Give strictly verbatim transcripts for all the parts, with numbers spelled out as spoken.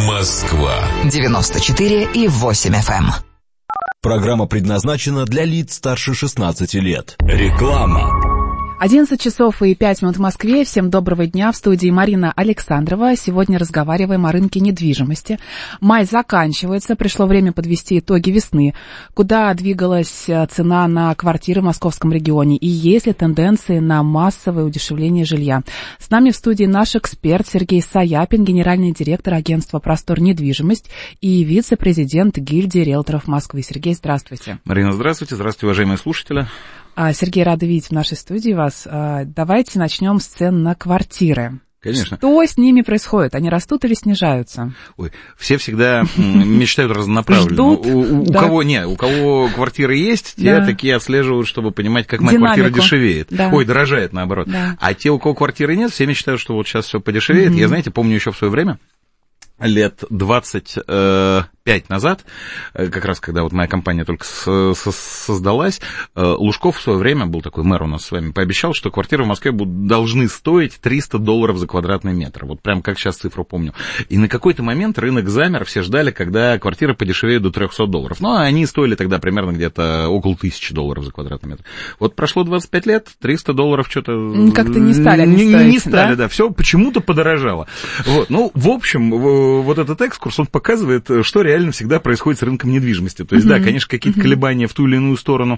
Москва. девяносто четыре и восемь эф эм. Программа предназначена для лиц старше шестнадцати лет. Реклама. одиннадцать часов и пять минут в Москве. Всем доброго дня. В студии Марина Александрова. Сегодня разговариваем о рынке недвижимости. Май заканчивается. Пришло время подвести итоги весны. Куда двигалась цена на квартиры в московском регионе? И есть ли тенденции на массовое удешевление жилья? С нами в студии наш эксперт Сергей Саяпин, генеральный директор агентства «Простор недвижимость» и вице-президент гильдии риэлторов Москвы. Сергей, здравствуйте. Марина, здравствуйте. Здравствуйте, уважаемые слушатели. Сергей, рада видеть в нашей студии вас. Давайте начнем с цен на квартиры. Конечно. Что с ними происходит? Они растут или снижаются? Ой, все всегда мечтают разнонаправленно. Ждут, у, у да. кого не, у кого квартиры есть, те да. такие отслеживают, чтобы понимать, как моя Динамику. квартира дешевеет. Да. Ой, дорожает, наоборот. Да. А те, у кого квартиры нет, все мечтают, что вот сейчас все подешевеет. Mm-hmm. Я, знаете, помню еще в свое время, лет двадцать пять назад, как раз когда вот моя компания только создалась, Лужков в свое время, был такой мэр у нас с вами, пообещал, что квартиры в Москве будут, должны стоить триста долларов за квадратный метр. Вот прям как сейчас цифру помню. И на какой-то момент рынок замер, все ждали, когда квартиры подешевеют до триста долларов. Ну, они стоили тогда примерно где-то около тысячи долларов за квадратный метр. Вот прошло двадцать пять лет, триста долларов что-то... Как-то не стали они не, стоить, не стали, да, да все почему-то подорожало. Вот. Ну, в общем, вот этот экскурс, он показывает, что реально реально всегда происходит с рынком недвижимости. То есть, uh-huh. да, конечно, какие-то uh-huh. колебания в ту или иную сторону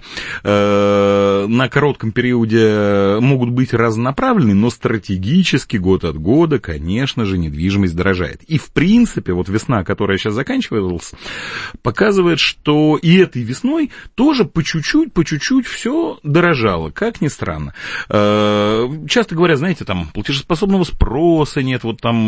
э, на коротком периоде могут быть разнонаправлены, но стратегически год от года, конечно же, недвижимость дорожает. И, в принципе, вот весна, которая сейчас заканчивалась, показывает, что и этой весной тоже по чуть-чуть, по чуть-чуть все дорожало, как ни странно. Э, часто говорят, знаете, там, платежеспособного спроса нет, вот там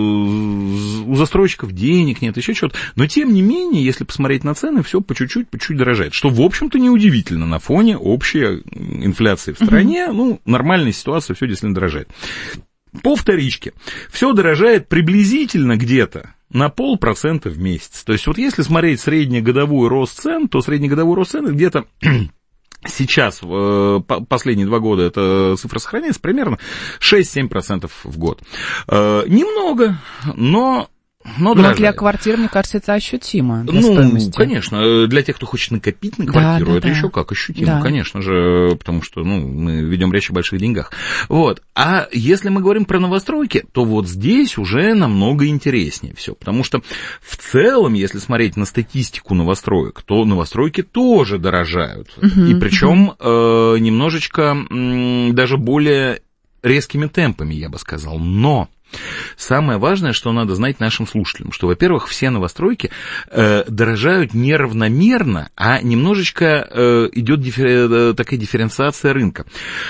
э, у застройщиков денег нет, еще что-то. Но тем не менее, если посмотреть на цены, все по чуть-чуть, по чуть-чуть дорожает. Что, в общем-то, неудивительно на фоне общей инфляции в стране. Uh-huh. Ну, нормальная ситуация, все действительно дорожает. По вторичке. Все дорожает приблизительно где-то на полпроцента в месяц. То есть, вот если смотреть среднегодовой рост цен, то среднегодовой рост цен где-то... Сейчас, последние два года, эта цифра сохраняется примерно шесть-семь процентов в год. Немного, но... Но, Но для квартир, мне кажется, это ощутимо. Для ну, стоимости. Конечно, для тех, кто хочет накопить на квартиру, да, да, это да. еще как ощутимо, да. конечно же, потому что ну, мы ведем речь о больших деньгах. Вот. А если мы говорим про новостройки, то вот здесь уже намного интереснее все, потому что в целом, если смотреть на статистику новостроек, то новостройки тоже дорожают. Uh-huh, и причем uh-huh. э, немножечко э, даже более резкими темпами, я бы сказал. Но... Самое важное, что надо знать нашим слушателям, что, во-первых, все новостройки э, дорожают неравномерно, а немножечко э, идет диффер... такая дифференциация рынка.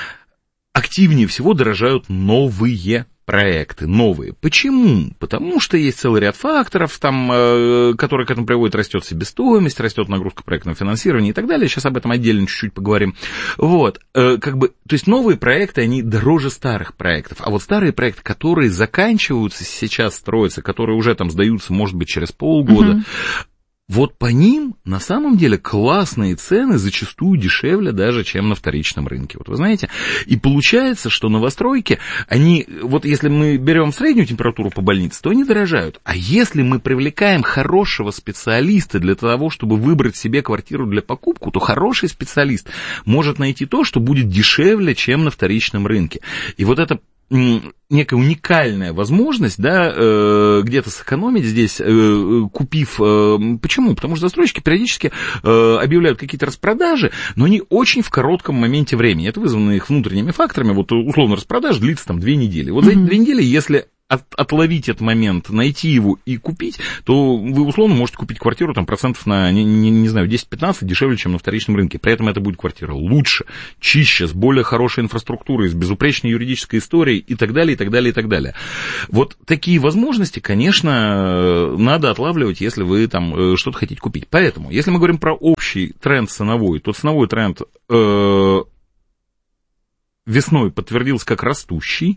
Активнее всего дорожают новые проекты, новые. Почему? Потому что есть целый ряд факторов, там, э, которые к этому приводят. Растет себестоимость, растет нагрузка проектного финансирования и так далее. Сейчас об этом отдельно чуть-чуть поговорим. Вот, э, как бы, то есть новые проекты, они дороже старых проектов. А вот старые проекты, которые заканчиваются, сейчас строятся, которые уже там сдаются, может быть, через полгода, uh-huh. вот по ним, на самом деле, классные цены зачастую дешевле даже, чем на вторичном рынке. Вот вы знаете, и получается, что новостройки, они, вот если мы берем среднюю температуру по больнице, то они дорожают. А если мы привлекаем хорошего специалиста для того, чтобы выбрать себе квартиру для покупки, то хороший специалист может найти то, что будет дешевле, чем на вторичном рынке. И вот это некая уникальная возможность, да, э, где-то сэкономить здесь, э, купив... Э, почему? Потому что застройщики периодически э, объявляют какие-то распродажи, но они очень в коротком моменте времени. Это вызвано их внутренними факторами. Вот, условно, распродажа длится там две недели. Вот mm-hmm. за эти две недели, если... От, отловить этот момент, найти его и купить, то вы, условно, можете купить квартиру там процентов на, не, не, не знаю, десять-пятнадцать дешевле, чем на вторичном рынке. При этом это будет квартира лучше, чище, с более хорошей инфраструктурой, с безупречной юридической историей и так далее, и так далее, и так далее. Вот такие возможности, конечно, надо отлавливать, если вы там что-то хотите купить. Поэтому, если мы говорим про общий тренд ценовой, то ценовой тренд... Э- весной подтвердился как растущий,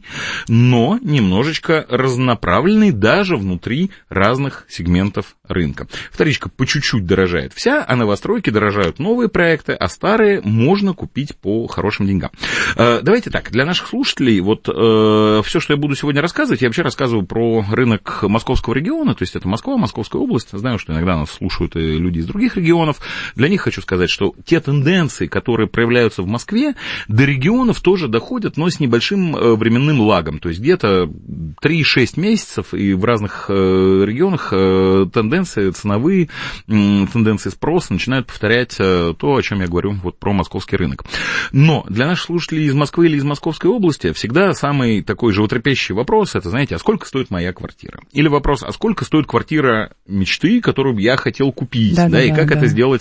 но немножечко разнонаправленный даже внутри разных сегментов рынка. Вторичка по чуть-чуть дорожает вся, а новостройки дорожают новые проекты, а старые можно купить по хорошим деньгам. Давайте так, для наших слушателей, вот все, что я буду сегодня рассказывать, я вообще рассказываю про рынок московского региона, то есть это Москва, Московская область. Знаю, что иногда нас слушают и люди из других регионов. Для них хочу сказать, что те тенденции, которые проявляются в Москве, до регионов тоже доходят, но с небольшим временным лагом. То есть где-то три-шесть месяцев, и в разных регионах тенденции ценовые, тенденции спроса начинают повторять то, о чем я говорю вот про московский рынок. Но для наших слушателей из Москвы или из Московской области всегда самый такой животрепещущий вопрос, это, знаете, а сколько стоит моя квартира? Или вопрос, а сколько стоит квартира мечты, которую я хотел купить? Да, да, да, и как да. это сделать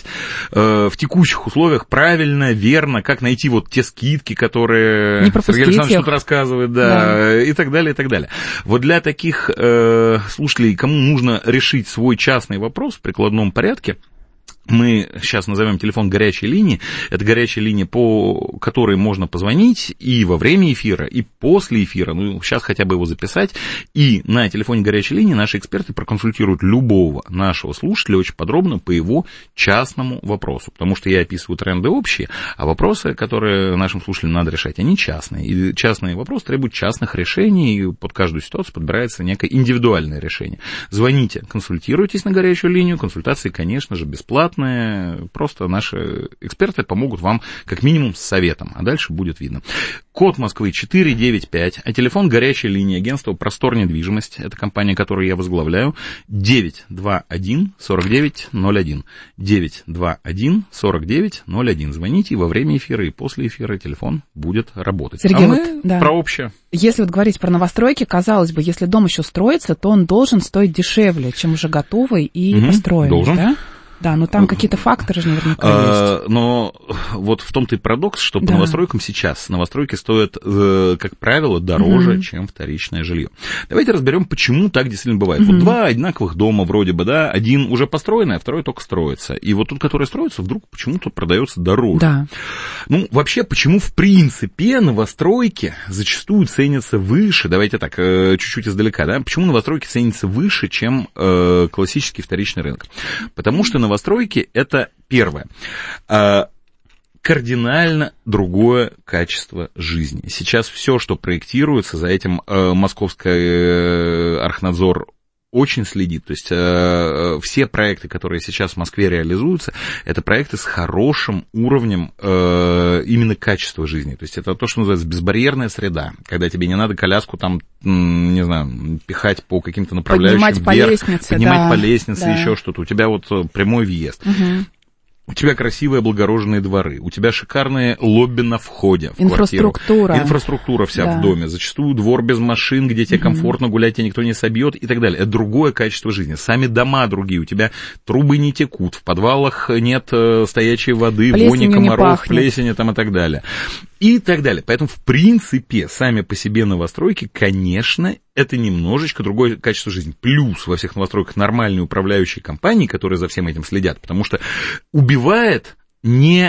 в текущих условиях правильно, верно, как найти вот те скидки, которые Сергей Александрович что-то рассказывает, да, да, и так далее, и так далее. Вот для таких э, слушателей, кому нужно решить свой частный вопрос в прикладном порядке, мы сейчас назовем телефон горячей линии. Это горячая линия, по которой можно позвонить и во время эфира, и после эфира. Ну, сейчас хотя бы его записать. И на телефоне горячей линии наши эксперты проконсультируют любого нашего слушателя очень подробно по его частному вопросу. Потому что я описываю тренды общие, а вопросы, которые нашим слушателям надо решать, они частные. И частные вопросы требуют частных решений, и под каждую ситуацию подбирается некое индивидуальное решение. Звоните, консультируйтесь на горячую линию. Консультации, конечно же, бесплатные. Просто наши эксперты помогут вам как минимум с советом, а дальше будет видно. Код Москвы четыре девять пять, а телефон горячей линии агентства «Простор недвижимость», это компания, которую я возглавляю, девять два один сорок девять ноль один, девять два один сорок девять ноль один. Звоните во время эфира и после эфира телефон будет работать. Сергей, а вот, мы да. про общее. Если вот говорить про новостройки, казалось бы, если дом еще строится, то он должен стоить дешевле, чем уже готовый и угу, построенный, должен. Да? Да, но там какие-то факторы же наверняка а, есть. Но вот в том-то и парадокс, что по да. новостройкам сейчас новостройки стоят, как правило, дороже, mm-hmm. чем вторичное жилье. Давайте разберем, почему так действительно бывает. Mm-hmm. Вот два одинаковых дома вроде бы, да, один уже построенный, а второй только строится. И вот тот, который строится, вдруг почему-то продается дороже. Да. Ну, вообще, почему в принципе новостройки зачастую ценятся выше, давайте так, чуть-чуть издалека, да, почему новостройки ценятся выше, чем э, классический вторичный рынок? Потому что новостройки – это первое. Кардинально другое качество жизни. Сейчас все, что проектируется, за этим московский Архнадзор очень следит. То есть э, все проекты, которые сейчас в Москве реализуются, это проекты с хорошим уровнем э, именно качества жизни. То есть это то, что называется безбарьерная среда, когда тебе не надо коляску там, не знаю, пихать по каким-то направляющим поднимать вверх, по лестнице, поднимать да, по лестнице, да. еще что-то. У тебя вот прямой въезд. Угу. У тебя красивые облагороженные дворы, у тебя шикарные лобби на входе в инфраструктура. квартиру. Инфраструктура вся да. в доме. Зачастую двор без машин, где тебе угу. комфортно гулять, тебя никто не собьет и так далее. Это другое качество жизни. Сами дома другие. У тебя трубы не текут, в подвалах нет стоячей воды, вони, комаров, плесени там и так далее. И так далее. Поэтому, в принципе, сами по себе новостройки, конечно, это немножечко другое качество жизни. Плюс во всех новостройках нормальные управляющие компании, которые за всем этим следят, потому что убивает не...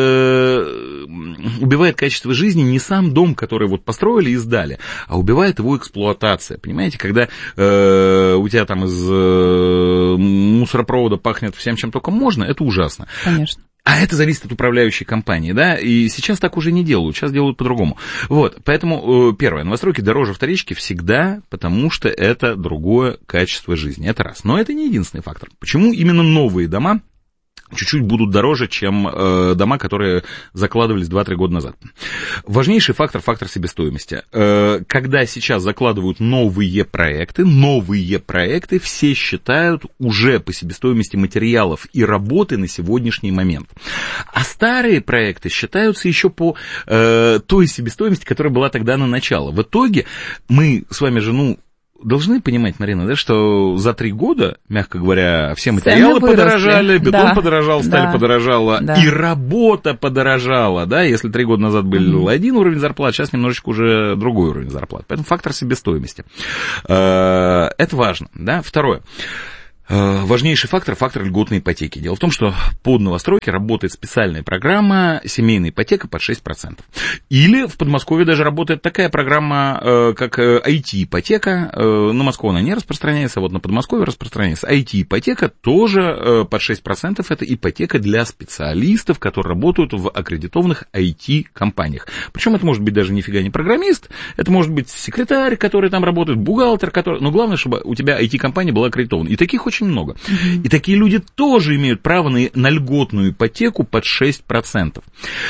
Э, убивает качество жизни не сам дом, который вот построили и сдали, а убивает его эксплуатация. Понимаете, когда э, у тебя там из э, мусоропровода пахнет всем, чем только можно, это ужасно. Конечно. А это зависит от управляющей компании, да, и сейчас так уже не делают, сейчас делают по-другому. Вот, поэтому, первое, новостройки дороже вторички всегда, потому что это другое качество жизни, это раз. Но это не единственный фактор. Почему именно новые дома чуть-чуть будут дороже, чем э, дома, которые закладывались два-три года назад? Важнейший фактор – фактор себестоимости. Э, когда сейчас закладывают новые проекты, новые проекты все считают уже по себестоимости материалов и работы на сегодняшний момент. А старые проекты считаются еще по э, той себестоимости, которая была тогда на начало. В итоге мы с вами же, ну, должны понимать, Марина, да, что за три года, мягко говоря, все материалы подорожали, бетон да, подорожал, сталь да, подорожала, да. и работа подорожала, да, если три года назад был mm-hmm. один уровень зарплат, сейчас немножечко уже другой уровень зарплат. Поэтому фактор себестоимости. Это важно, да. Второе. Важнейший фактор – фактор льготной ипотеки. Дело в том, что под новостройки работает специальная программа «Семейная ипотека» под шесть процентов. Или в Подмосковье даже работает такая программа, как ай ти-ипотека. На Москву она не распространяется, а вот на Подмосковье распространяется. ай ти-ипотека тоже под шесть процентов. Это ипотека для специалистов, которые работают в аккредитованных ай ти-компаниях. Причем это может быть даже нифига не программист, это может быть секретарь, который там работает, бухгалтер, который... Но главное, чтобы у тебя ай ти-компания была аккредитована. И таких очень много. Mm-hmm. И такие люди тоже имеют право на, на льготную ипотеку под шесть процентов.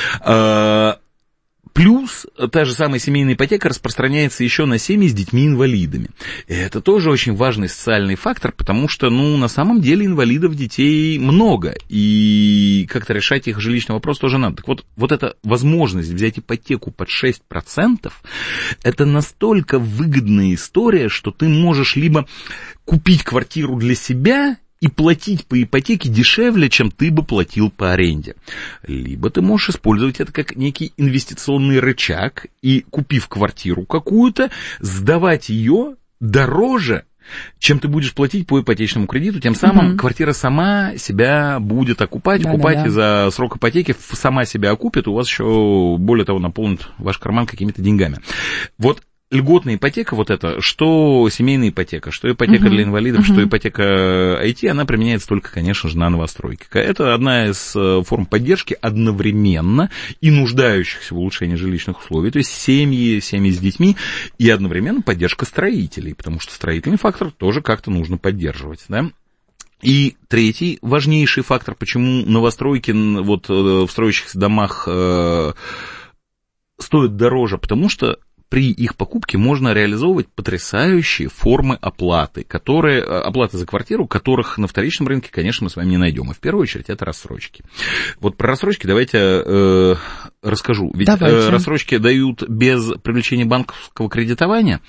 Плюс та же самая семейная ипотека распространяется еще на семьи с детьми-инвалидами. И это тоже очень важный социальный фактор, потому что, ну, на самом деле инвалидов детей много, и как-то решать их жилищный вопрос тоже надо. Так вот, вот эта возможность взять ипотеку под шесть процентов, это настолько выгодная история, что ты можешь либо купить квартиру для себя и платить по ипотеке дешевле, чем ты бы платил по аренде. Либо ты можешь использовать это как некий инвестиционный рычаг и, купив квартиру какую-то, сдавать ее дороже, чем ты будешь платить по ипотечному кредиту. Тем самым mm-hmm. квартира сама себя будет окупать, да, окупать, да, да. И за срок ипотеки сама себя окупит, и у вас еще, более того, наполнит ваш карман какими-то деньгами. Вот льготная ипотека, вот это, что семейная ипотека, что ипотека uh-huh. для инвалидов, uh-huh. что ипотека ай ти, она применяется только, конечно же, на новостройки. Это одна из форм поддержки одновременно и нуждающихся в улучшении жилищных условий, то есть семьи, семьи с детьми, и одновременно поддержка строителей, потому что строительный фактор тоже как-то нужно поддерживать, да. И третий важнейший фактор, почему новостройки вот в строящихся домах э, стоят дороже, потому что при их покупке можно реализовывать потрясающие формы оплаты, которые, оплаты за квартиру, которых на вторичном рынке, конечно, мы с вами не найдем. И в первую очередь это рассрочки. Вот про рассрочки давайте э, расскажу. Ведь э, рассрочки дают без привлечения банковского кредитования,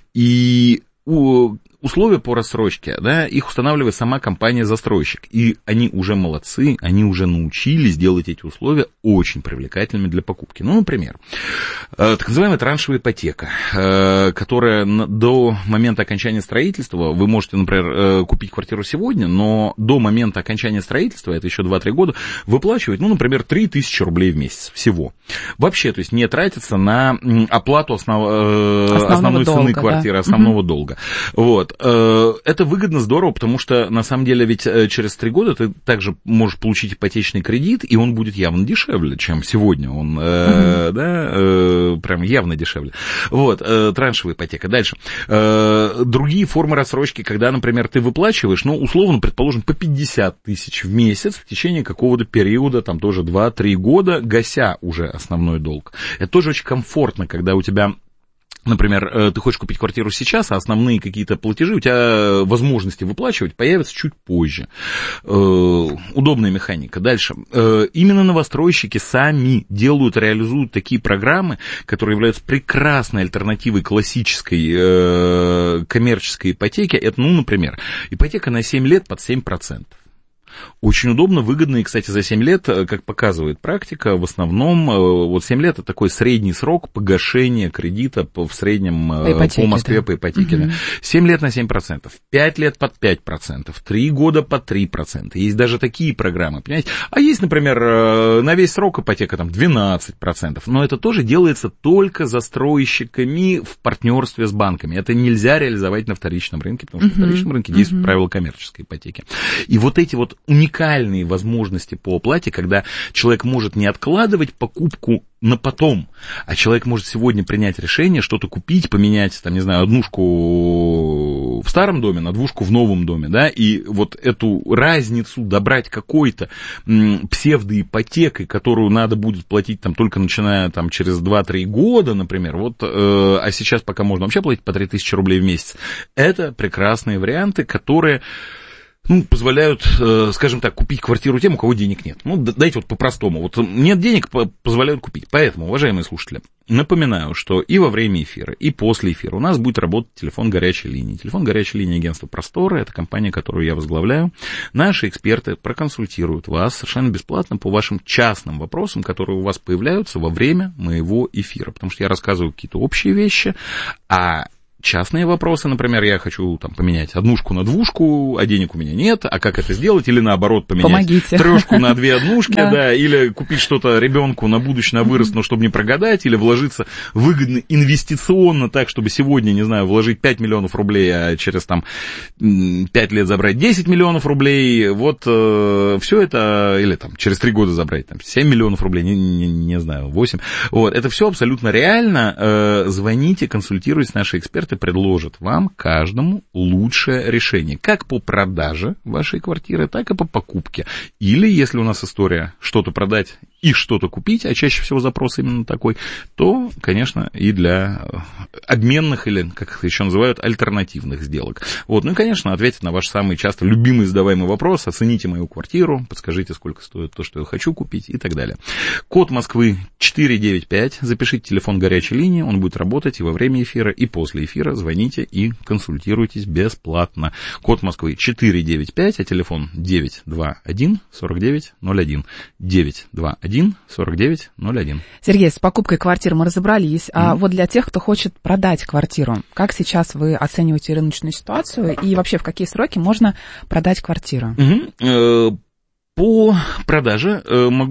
и у... условия по рассрочке, да, их устанавливает сама компания-застройщик, и они уже молодцы, они уже научились делать эти условия очень привлекательными для покупки. Ну, например, так называемая траншевая ипотека, которая до момента окончания строительства, вы можете, например, купить квартиру сегодня, но до момента окончания строительства, это еще два-три года, выплачивать, ну, например, три тысячи рублей в месяц всего. Вообще, то есть не тратится на оплату основ... основной долга, цены квартиры, да? Основного mm-hmm. долга. Вот. Это выгодно, здорово, потому что, на самом деле, ведь через три года ты также можешь получить ипотечный кредит, и он будет явно дешевле, чем сегодня. Он, mm-hmm. да, прям явно дешевле. Вот, траншевая ипотека. Дальше. Другие формы рассрочки, когда, например, ты выплачиваешь, ну, условно, предположим, по пятьдесят тысяч в месяц в течение какого-то периода, там тоже два-три года, гася уже основной долг. Это тоже очень комфортно, когда у тебя... Например, ты хочешь купить квартиру сейчас, а основные какие-то платежи, у тебя возможности выплачивать появятся чуть позже. Удобная механика. Дальше. Именно новостройщики сами делают, реализуют такие программы, которые являются прекрасной альтернативой классической коммерческой ипотеке. Это, ну, например, ипотека на семь лет под семь процентов. Очень удобно, выгодно, и, кстати, за семь лет, как показывает практика, в основном, вот семь лет это такой средний срок погашения кредита в среднем по, ипотеке, по Москве, да. По ипотеке. Угу. Да. семь лет на семь процентов, пять лет под пять процентов, три года под три процента. Есть даже такие программы, понимаете? А есть, например, на весь срок ипотека там двенадцать процентов, но это тоже делается только застройщиками в партнерстве с банками. Это нельзя реализовать на вторичном рынке, потому что угу. на вторичном рынке действуют угу. правила коммерческой ипотеки. И вот эти вот уникальные возможности по оплате, когда человек может не откладывать покупку на потом, а человек может сегодня принять решение, что-то купить, поменять, там, не знаю, однушку в старом доме на двушку в новом доме, да, и вот эту разницу добрать какой-то м, псевдоипотекой, которую надо будет платить там только начиная там через два-три года, например, вот, э, а сейчас пока можно вообще платить по три тысячи рублей в месяц, это прекрасные варианты, которые... Ну, позволяют, скажем так, купить квартиру тем, у кого денег нет. Ну, дайте вот по-простому. Вот нет денег, позволяют купить. Поэтому, уважаемые слушатели, напоминаю, что и во время эфира, и после эфира у нас будет работать телефон горячей линии. Телефон горячей линии агентства «Просторы» — это компания, которую я возглавляю. Наши эксперты проконсультируют вас совершенно бесплатно по вашим частным вопросам, которые у вас появляются во время моего эфира. Потому что я рассказываю какие-то общие вещи, а частные вопросы, например, я хочу там поменять однушку на двушку, а денег у меня нет, а как это сделать, или наоборот поменять Помогите. трешку на две однушки, да. да, или купить что-то ребенку на будущее, на вырост, но чтобы не прогадать, или вложиться выгодно инвестиционно так, чтобы сегодня, не знаю, вложить пять миллионов рублей, а через там пять лет забрать десять миллионов рублей, вот э, все это, или там через три года забрать там семь миллионов рублей, не, не, не знаю, восемь, вот, это все абсолютно реально, э, звоните, консультируйтесь, наши эксперты предложат вам, каждому, лучшее решение. Как по продаже вашей квартиры, так и по покупке. Или, если у нас история что-то продать и что-то купить, а чаще всего запрос именно такой, то, конечно, и для обменных или, как их еще называют, альтернативных сделок. Вот. Ну и, конечно, ответить на ваш самый часто любимый задаваемый вопрос. Оцените мою квартиру, подскажите, сколько стоит то, что я хочу купить и так далее. Код Москвы четыре девять пять. Запишите телефон горячей линии, он будет работать и во время эфира, и после эфира. Звоните и консультируйтесь бесплатно. Код Москвы четыре девять пять, а телефон девять два один сорок девять ноль один. девять два один сорок девять ноль один. Сергей, с покупкой квартиры мы разобрались. Mm-hmm. А вот для тех, кто хочет продать квартиру, как сейчас вы оцениваете рыночную ситуацию и вообще в какие сроки можно продать квартиру? Mm-hmm. По продаже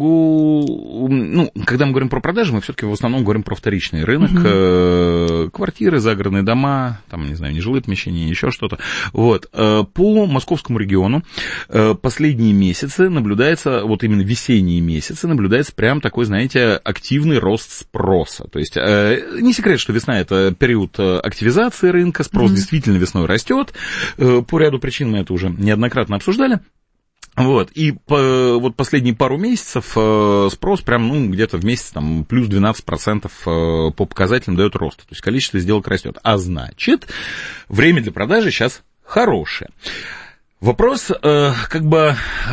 могу, ну, когда мы говорим про продажи, мы все-таки в основном говорим про вторичный рынок, uh-huh. квартиры, загородные дома, там, не знаю, нежилые помещения, еще что-то. Вот. По московскому региону последние месяцы наблюдается, вот именно весенние месяцы, наблюдается прям такой, знаете, активный рост спроса. То есть не секрет, что весна – это период активизации рынка, спрос uh-huh. действительно весной растет. По ряду причин мы это уже неоднократно обсуждали. Вот, и по, вот последние пару месяцев э, спрос прям, ну, где-то в месяц там плюс двенадцать процентов э, по показателям дает рост, то есть количество сделок растет, а значит, время для продажи сейчас хорошее. Вопрос, э, как бы,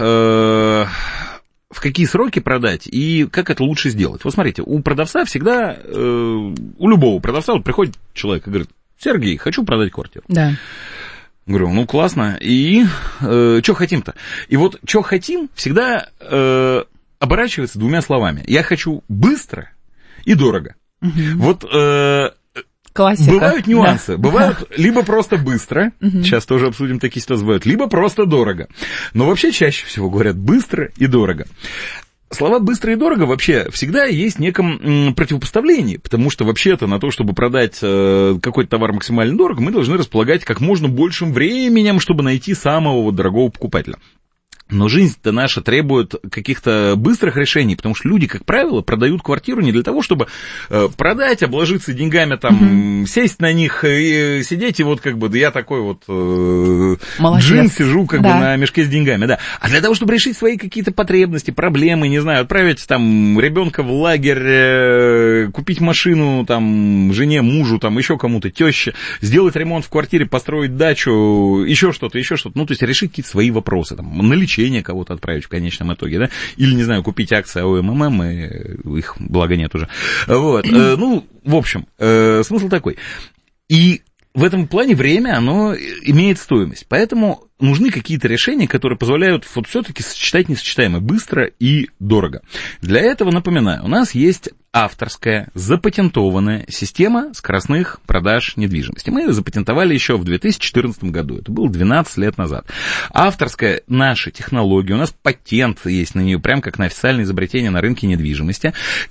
э, в какие сроки продать и как это лучше сделать. Вот смотрите, у продавца всегда, э, у любого продавца вот приходит человек и говорит: Сергей, хочу продать квартиру. Да. Говорю, ну классно, и э, что хотим-то? И вот что хотим всегда э, оборачивается двумя словами. Я хочу быстро и дорого. Угу. Вот э, классика. Бывают нюансы, да. Бывают либо просто быстро, угу. Сейчас тоже обсудим такие ситуации, бывают, либо просто дорого. Но вообще чаще всего говорят быстро и дорого. Слова «быстро» и «дорого» вообще всегда есть в неком противопоставлении, потому что вообще-то на то, чтобы продать какой-то товар максимально дорого, мы должны располагать как можно большим временем, чтобы найти самого вот дорогого покупателя. Но жизнь-то наша требует каких-то быстрых решений, потому что люди, как правило, продают квартиру не для того, чтобы продать, обложиться деньгами, там, mm-hmm. сесть на них и сидеть, и вот как бы, да я такой вот э, джин сижу как да. бы на мешке с деньгами, да. А для того, чтобы решить свои какие-то потребности, проблемы, не знаю, отправить там ребенка в лагерь, э, купить машину там жене, мужу, там еще кому-то, теще, сделать ремонт в квартире, построить дачу, еще что-то, еще что-то, ну, то есть решить какие-то свои вопросы, там, наличие кого-то отправить в конечном итоге, да, или, не знаю, купить акции АОММ, и их, благо, нет уже. Вот, ну, в общем, смысл такой. И в этом плане время, оно имеет стоимость, поэтому нужны какие-то решения, которые позволяют вот все-таки сочетать несочетаемое быстро и дорого. Для этого, напоминаю, у нас есть авторская, запатентованная система скоростных продаж недвижимости. Мы ее запатентовали еще в две тысячи четырнадцатом году, это было двенадцать лет назад. Авторская наша технология, у нас патент есть на нее, прям как на официальное изобретение на рынке недвижимости.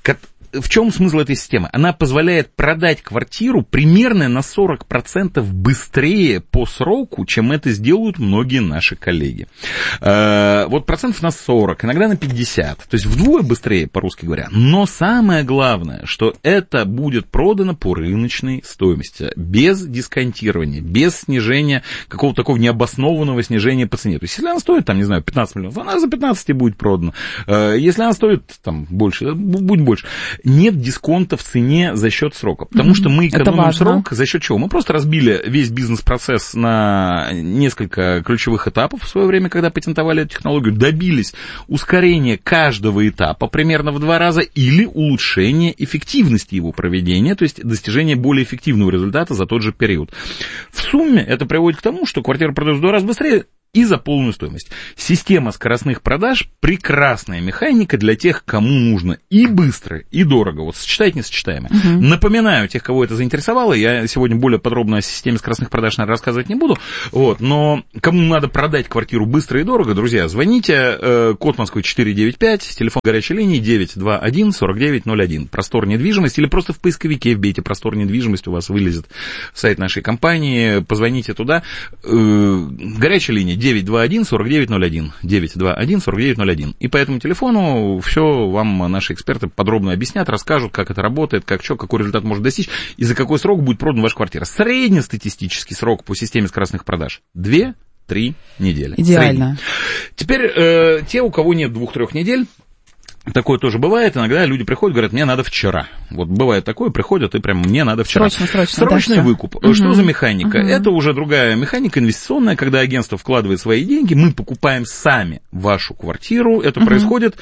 В чем смысл этой системы? Она позволяет продать квартиру примерно на сорок процентов быстрее по сроку, чем это сделают многие наши коллеги. Вот процентов на сорок, иногда на пятьдесят, то есть вдвое быстрее, по-русски говоря. Но самое главное, что это будет продано по рыночной стоимости, без дисконтирования, без снижения, какого-то такого необоснованного снижения по цене. То есть если она стоит, там, не знаю, пятнадцать миллионов, она за пятнадцать и будет продана. Если она стоит, там, больше, будет больше. Нет дисконта в цене за счет срока, потому mm-hmm. что мы экономим срок за счет чего? Мы просто разбили весь бизнес-процесс на несколько ключевых этапов в свое время, когда патентовали эту технологию, добились ускорения каждого этапа примерно в два раза или улучшения эффективности его проведения, то есть достижения более эффективного результата за тот же период. В сумме это приводит к тому, что квартира продается в два раза быстрее, и за полную стоимость. Система скоростных продаж – прекрасная механика для тех, кому нужно и быстро, и дорого. Вот сочетать несочетаемое. Uh-huh. Напоминаю, тех, кого это заинтересовало, я сегодня более подробно о системе скоростных продаж, наверное, рассказывать не буду. Вот, но кому надо продать квартиру быстро и дорого, друзья, звоните, э, код Москвы четыре девять пять, телефон горячей линии девять два один сорок девять ноль один. Простор недвижимость, или просто в поисковике вбейте простор недвижимость, у вас вылезет сайт нашей компании, позвоните туда. Э, горячая линия девять два один сорок девять ноль один, девять два один сорок девять ноль один. И по этому телефону все вам наши эксперты подробно объяснят, расскажут, как это работает, как что, какой результат может достичь и за какой срок будет продана ваша квартира. Среднестатистический срок по системе скоростных продаж две-три недели. Идеально. Средний. Теперь э, те, у кого нет двух-трех недель, такое тоже бывает. Иногда люди приходят, говорят, мне надо вчера. Вот бывает такое, приходят и прям, мне надо вчера. Срочно, срочно. Срочный да, выкуп. Угу. Что за механика? Угу. Это уже другая механика инвестиционная, когда агентство вкладывает свои деньги, мы покупаем сами вашу квартиру. Это угу. происходит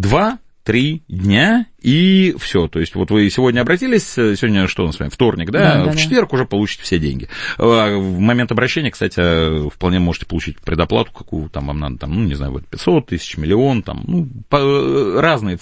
два-три дня. И все, то есть вот вы сегодня обратились, сегодня что у нас с вами, вторник, да, да, да в четверг да. уже получите все деньги. В момент обращения, кстати, вполне можете получить предоплату, какую там вам надо, там, ну, не знаю, пятьсот тысяч, миллион, там, ну, по, разные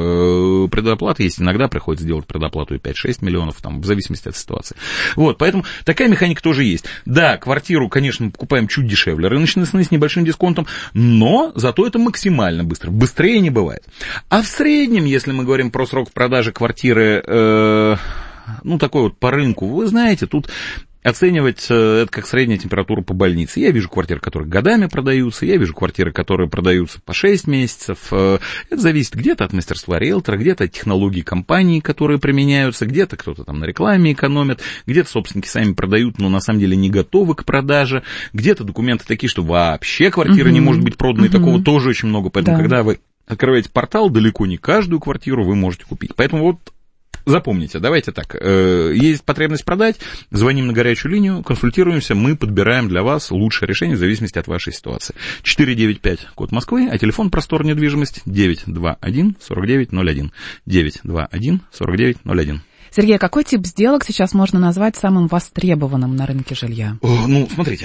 формы предоплаты есть, иногда приходится сделать предоплату и пять-шесть миллионов, там, в зависимости от ситуации. Вот, поэтому такая механика тоже есть. Да, квартиру, конечно, мы покупаем чуть дешевле рыночной цены с небольшим дисконтом, но зато это максимально быстро, быстрее не бывает. А в среднем, если мы говорим про срок продажи квартиры, э, ну, такой вот по рынку, вы знаете, тут оценивать э, это как средняя температура по больнице. Я вижу квартиры, которые годами продаются, я вижу квартиры, которые продаются по шесть месяцев. Э, это зависит где-то от мастерства риэлтора, где-то от технологий компании, которые применяются, где-то кто-то там на рекламе экономит, где-то собственники сами продают, но на самом деле не готовы к продаже, где-то документы такие, что вообще квартира uh-huh. не может быть продана, uh-huh. и такого тоже очень много. Поэтому, да. когда вы открываете портал, далеко не каждую квартиру вы можете купить. Поэтому вот запомните, давайте так, есть потребность продать, звоним на горячую линию, консультируемся, мы подбираем для вас лучшее решение в зависимости от вашей ситуации. четыре девять пять, код Москвы, а телефон простор недвижимость девять два один сорок девять ноль один, девять два один сорок девять ноль один. Сергей, какой тип сделок сейчас можно назвать самым востребованным на рынке жилья? Ну, смотрите,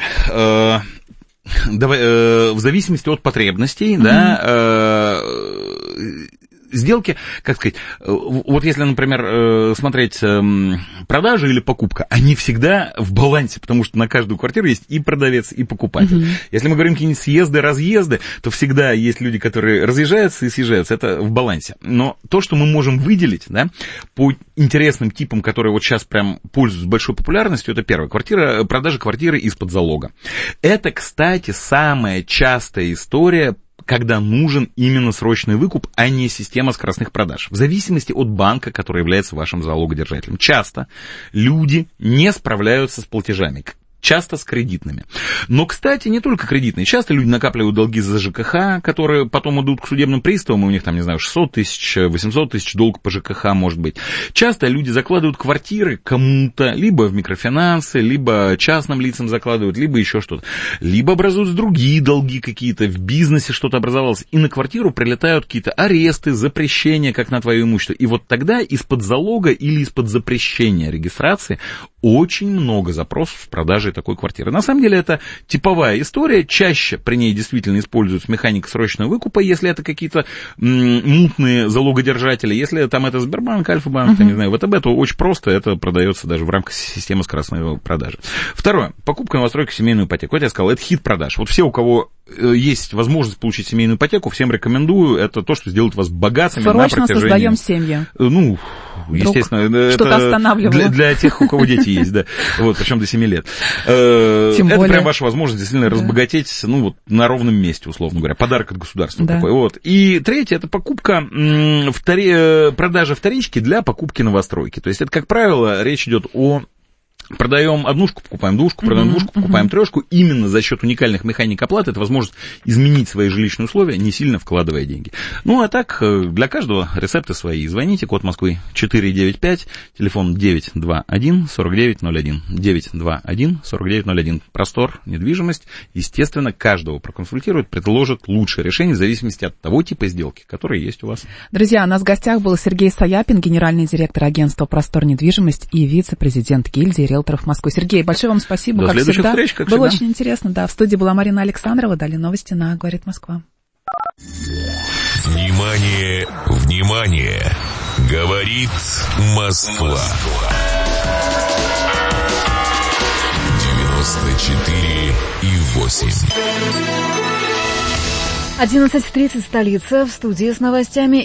Давай, э, в зависимости от потребностей, mm-hmm. да, э, сделки, как сказать, вот если, например, смотреть продажа или покупка, они всегда в балансе, потому что на каждую квартиру есть и продавец, и покупатель. Mm-hmm. Если мы говорим какие-нибудь съезды, разъезды, то всегда есть люди, которые разъезжаются и съезжаются, это в балансе. Но то, что мы можем выделить, да, по интересным типам, которые вот сейчас прям пользуются большой популярностью, это первое, квартира, продажа квартиры из-под залога. Это, кстати, самая частая история, когда нужен именно срочный выкуп, а не система скоростных продаж. В зависимости от банка, который является вашим залогодержателем. Часто люди не справляются с платежами. Часто с кредитными. Но, кстати, не только кредитные. Часто люди накапливают долги за ЖКХ, которые потом идут к судебным приставам, и у них там, не знаю, шестьсот тысяч, восемьсот тысяч долг по ЖКХ может быть. Часто люди закладывают квартиры кому-то, либо в микрофинансы, либо частным лицам закладывают, либо еще что-то. Либо образуются другие долги какие-то, в бизнесе что-то образовалось, и на квартиру прилетают какие-то аресты, запрещения, как на твое имущество. И вот тогда из-под залога или из-под запрещения регистрации очень много запросов в продаже такой квартиры. На самом деле это типовая история, чаще при ней действительно используется механика срочного выкупа, если это какие-то м- мутные залогодержатели, если там это Сбербанк, Альфа-банк, uh-huh. не знаю, ВТБ, то очень просто это продается даже в рамках системы скоростной продажи. Второе, покупка новостройки в семейную ипотеку. Вот я сказал, это хит продаж. Вот все, у кого есть возможность получить семейную ипотеку, всем рекомендую, это то, что сделает вас богатыми Срочно на протяжении... создаем семьи. Ну, Вдруг естественно, что-то останавливало. Для, для тех, у кого дети есть, да, вот, причем до семи лет. Тем это более... прям ваша возможность действительно да. разбогатеть, ну, вот, на ровном месте, условно говоря, подарок от государства да. такой, вот. И третье, это покупка, втори... продажа вторички для покупки новостройки, то есть это, как правило, речь идет о... Продаем однушку, покупаем двушку, продаем uh-huh, двушку, покупаем uh-huh. трешку. Именно за счет уникальных механик оплаты это возможность изменить свои жилищные условия, не сильно вкладывая деньги. Ну, а так, для каждого рецепты свои. Звоните, код Москвы четыре девять пять, телефон девять два один сорок девять ноль один, девять два один сорок девять ноль один. Простор, недвижимость, естественно, каждого проконсультирует, предложит лучшее решение в зависимости от того типа сделки, который есть у вас. Друзья, у нас в гостях был Сергей Саяпин, генеральный директор агентства «Простор недвижимость» и вице-президент гильдии риэлторов Москвы. Сергей, большое вам спасибо, До как следующих всегда. встреч, как Было всегда. очень интересно, да. В студии была Марина Александрова, далее новости на «Говорит Москва». Внимание, внимание! Говорит Москва. девяносто четыре и восемь. одиннадцать тридцать, столица, в студии с новостями